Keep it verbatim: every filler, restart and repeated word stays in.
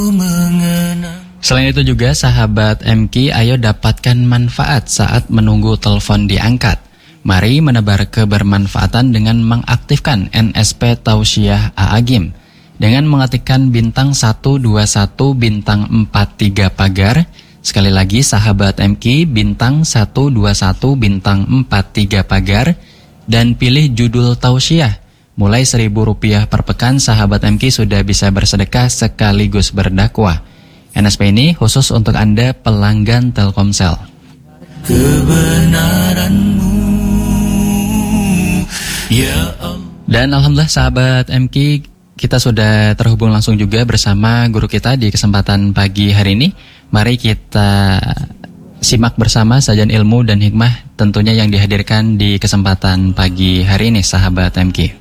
Selain itu juga sahabat M K, ayo dapatkan manfaat saat menunggu telepon diangkat. Mari menebar kebermanfaatan dengan mengaktifkan N S P Tausiah A'agim dengan mengetikkan bintang satu dua satu bintang empat tiga pagar. Sekali lagi sahabat M K, bintang satu dua satu bintang empat tiga pagar dan pilih judul Tausiah. Mulai seribu rupiah per pekan sahabat M K sudah bisa bersedekah sekaligus berdakwah. N S P ini khusus untuk Anda pelanggan Telkomsel. Kebenaranmu, ya Allah. Dan alhamdulillah sahabat M K, kita sudah terhubung langsung juga bersama guru kita di kesempatan pagi hari ini. Mari kita simak bersama sajian ilmu dan hikmah tentunya yang dihadirkan di kesempatan pagi hari ini sahabat M K.